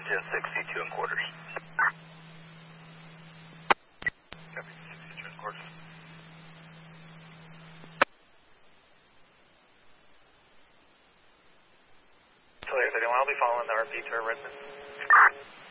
to 62 and quarters. Copy, 62 and quarters. So 31, I'll be following the RP to Redmond.